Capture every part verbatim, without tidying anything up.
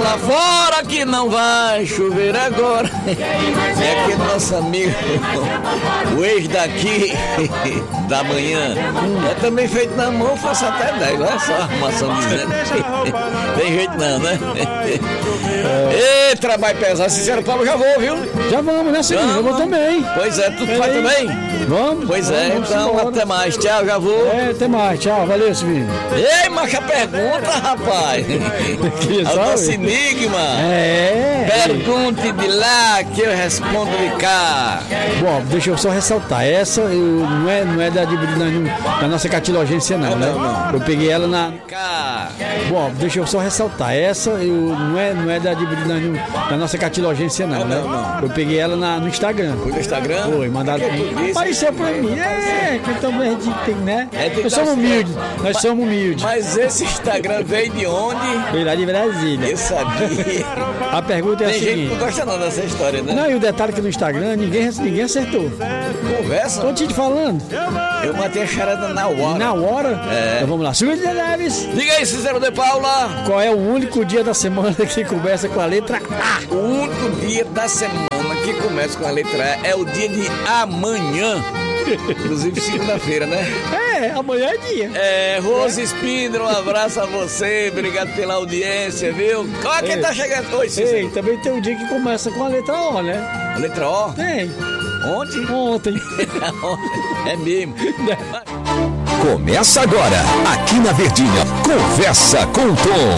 lá fora que não vai chover agora. É aquele nosso amigo, o ex daqui da manhã. É também feito na mão, faço até dez, olha só a armação dizendo. Tem jeito não, né? Ei, trabalho pesado, sincero, Paulo, já vou, viu? Já vamos, né, Silvinho? Eu vou também. Pois é, tu vai também? Vamos. Pois é, vamos, então vamos até mais, tchau, já vou. É, até mais, tchau, valeu, Silvinho. Ei, mas a pergunta, rapaz. É o nosso enigma. É. Pergunte de lá que eu respondo de cá. Bom, deixa eu só ressaltar, essa eu, não, é, não é da, da nossa catilogência não, né? Não, não. Eu peguei ela na... Cá. Bom, deixa eu só ressaltar, essa eu, não, é, não é da, da nossa catilogência não, né? Não, não. Eu peguei ela na, no Instagram. Foi no Instagram? Foi, mandaram pra mim. Apareceu pra mim. É, que também tem, né? Nós somos humildes, nós somos humildes. Mas esse Instagram veio de onde? Veio lá de Brasília. Eu sabia. A pergunta é a Tem seguinte. gente que não gosta não dessa história, né? Não, e o detalhe é que no Instagram ninguém, ninguém acertou. Conversa? Tô te falando. Eu matei a charada na hora. Na hora? É. Então vamos lá. Silvio Neves. Diga aí, Cícero de Paula. Qual é o único dia da semana que começa com a letra A? O único dia da semana que começa com a letra A é o dia de amanhã. Inclusive segunda-feira, né? É, amanhã é dia. É, Rose Espíndola, um abraço a você, obrigado pela audiência, viu? Olha quem Ei. tá chegando. Oi, Cícero. Ei, também tem um dia que começa com a letra O, né? A letra O? Tem. Ontem? Ontem. É mesmo. Começa agora, aqui na Verdinha, Conversa com o Tom.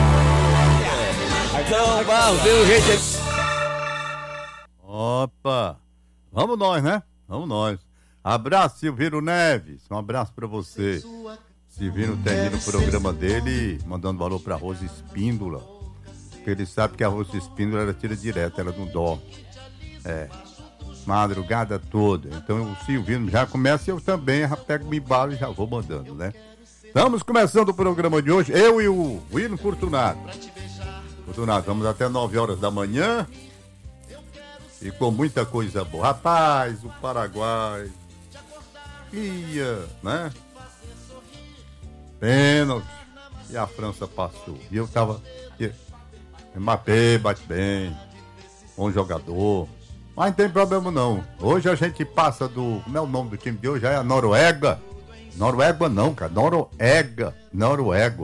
Então, Barros, deu um jeito. Opa, vamos nós, né? Vamos nós. Abraço, Silvino Neves, um abraço pra você. Silvino termina o programa dele mandando valor pra Rose Espíndola, porque ele sabe que a Rose Espíndola ela tira direto, ela não dorme. É, madrugada toda. Então o Silvino já começa e eu também já pego o embalo e já vou mandando, né? Estamos começando o programa de hoje, eu e o William Fortunato. Fortunato, vamos até nove horas da manhã e com muita coisa boa. Rapaz, o Paraguai ia, né? Pênalti. E a França passou. E eu tava... E, Mbappé bate bem, bom jogador. Mas não tem problema não. Hoje a gente passa do... Como é o nome do time de hoje? É a Noruega. Noruega não, cara. Noruega. Noruega.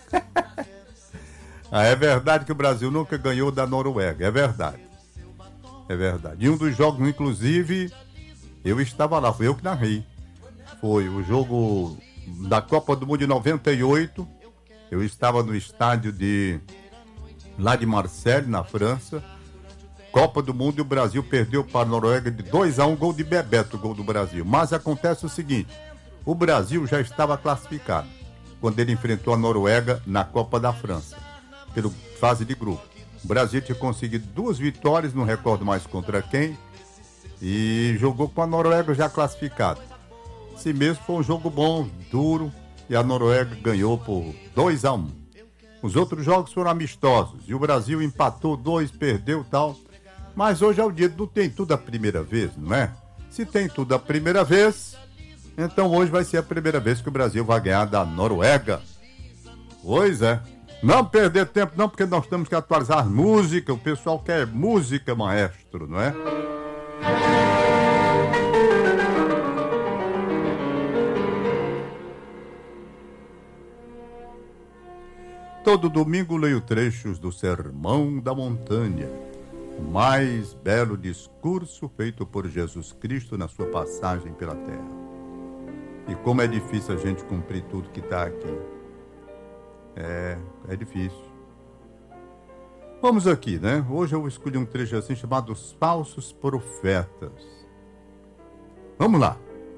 Ah, é verdade que o Brasil nunca ganhou da Noruega. É verdade. É verdade. E um dos jogos, inclusive, eu estava lá. Foi eu que narrei. Foi o jogo da Copa do Mundo de noventa e oito. Eu estava no estádio de... lá de Marseille, na França. Copa do Mundo e o Brasil perdeu para a Noruega de dois a um, gol de Bebeto, gol do Brasil. Mas acontece o seguinte, o Brasil já estava classificado quando ele enfrentou a Noruega na Copa da França, pela fase de grupo. O Brasil tinha conseguido duas vitórias, não recordo mais contra quem, e jogou com a Noruega já classificada. Assim mesmo foi um jogo bom, duro, e a Noruega ganhou por dois a um. Os outros jogos foram amistosos, e o Brasil empatou dois, perdeu tal. Mas hoje é o dia do tem tudo a primeira vez, não é? Se tem tudo a primeira vez, então hoje vai ser a primeira vez que o Brasil vai ganhar da Noruega. Pois é. Não perder tempo não, porque nós temos que atualizar a música. O pessoal quer música, maestro, não é? Todo domingo leio trechos do Sermão da Montanha, o mais belo discurso feito por Jesus Cristo na sua passagem pela terra. E como é difícil a gente cumprir tudo que está aqui. É, é difícil. Vamos aqui, né? Hoje eu escolhi um trecho assim chamado Os Falsos Profetas. Vamos lá.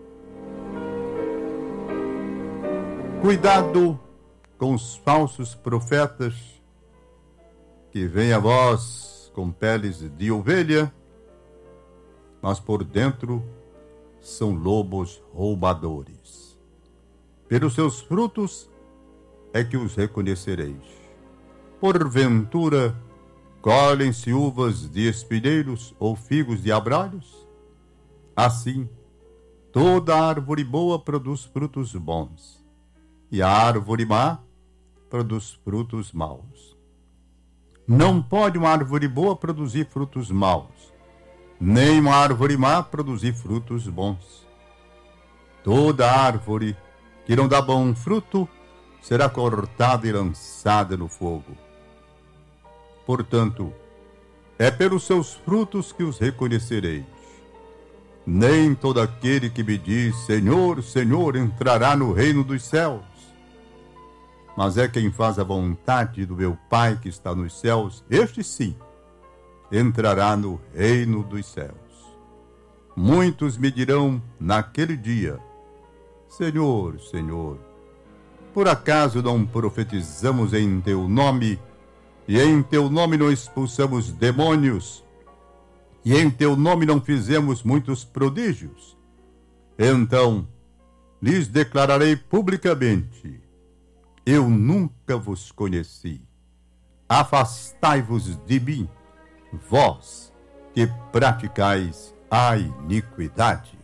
Cuidado com os falsos profetas que vêm a vós com peles de ovelha, mas por dentro são lobos roubadores. Pelos seus frutos é que os reconhecereis. Porventura, colhem-se uvas de espinheiros ou figos de abrolhos? Assim, toda árvore boa produz frutos bons, e a árvore má produz frutos maus. Não pode uma árvore boa produzir frutos maus, nem uma árvore má produzir frutos bons. Toda árvore que não dá bom fruto será cortada e lançada no fogo. Portanto, é pelos seus frutos que os reconhecereis. Nem todo aquele que me diz, Senhor, Senhor, entrará no reino dos céus, mas é quem faz a vontade do meu Pai que está nos céus, este sim, entrará no reino dos céus. Muitos me dirão naquele dia, Senhor, Senhor, por acaso não profetizamos em teu nome, e em teu nome não expulsamos demônios, e em teu nome não fizemos muitos prodígios? Então lhes declararei publicamente, eu nunca vos conheci. Afastai-vos de mim, vós que praticais a iniquidade.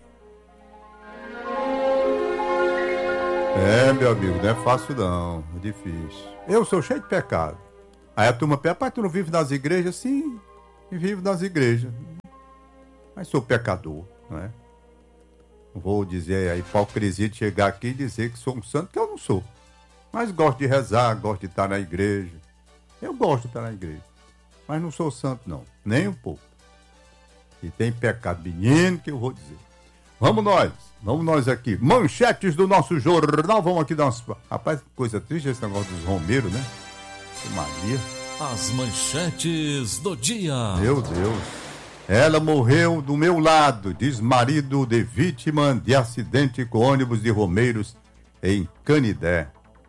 É, meu amigo, não é fácil não, é difícil. Eu sou cheio de pecado. Aí a turma pede, pai, tu não vive nas igrejas? Sim, vivo nas igrejas. Mas sou pecador, não é? Não vou dizer a hipocrisia de chegar aqui e dizer que sou um santo, que eu não sou. Mas gosto de rezar, gosto de estar na igreja. Eu gosto de estar na igreja. Mas não sou santo, não. Nem um pouco. E tem pecado menino que eu vou dizer. Vamos nós. Vamos nós aqui. Manchetes do nosso jornal. Vamos aqui dar umas... Rapaz, que coisa triste esse negócio dos Romeiros, né? Que Maria. As manchetes do dia. Meu Deus. Ela morreu do meu lado, diz marido de vítima de acidente com ônibus de Romeiros em Canidé.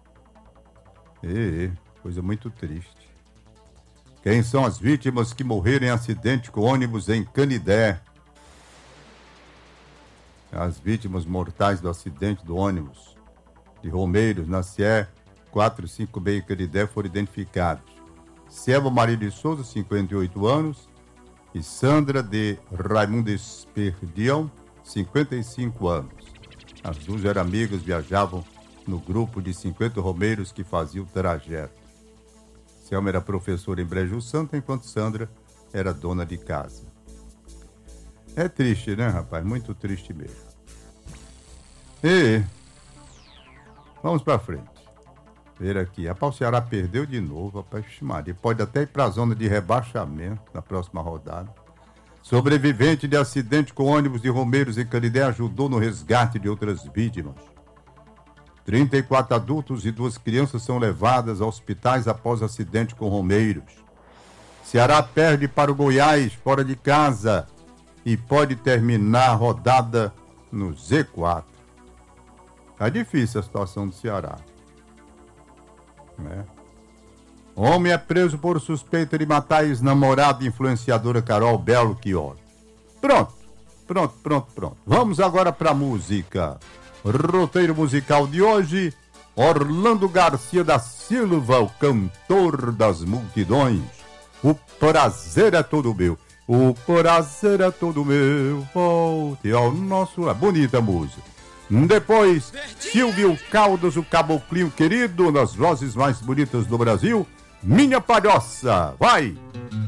E, coisa muito triste. Quem são as vítimas que morreram em acidente com ônibus em Canidé? As vítimas mortais do acidente do ônibus de Romeiros na C E quatrocentos e cinquenta e seis em Canidé foram identificados. Selva Maria de Souza, cinquenta e oito anos, e Sandra de Raimundes Perdião, cinquenta e cinco anos. As duas eram amigas, viajavam no grupo de cinquenta romeiros que faziam o trajeto. Selma era professora em Brejo Santo, enquanto Sandra era dona de casa. É triste, né, rapaz? Muito triste mesmo. E vamos pra frente. Ver aqui. A Pau Ceará perdeu de novo, rapaz. Maria. Pode até ir pra zona de rebaixamento na próxima rodada. Sobrevivente de acidente com ônibus de Romeiros em Canidé ajudou no resgate de outras vítimas. trinta e quatro adultos e duas crianças são levadas a hospitais após acidente com Romeiros. Ceará perde para o Goiás fora de casa e pode terminar a rodada no Z quatro. Tá difícil a situação do Ceará. Né? Homem é preso por suspeita de matar ex-namorada e influenciadora Carol Belchior. Pronto, pronto, pronto, pronto. Vamos agora pra música. Roteiro musical de hoje, Orlando Garcia da Silva, o cantor das multidões. O prazer é todo meu, o prazer é todo meu, volte ao nosso... É bonita a música. Depois, Silvio Caldas, o caboclinho querido, nas vozes mais bonitas do Brasil, Minha Palhoça, vai!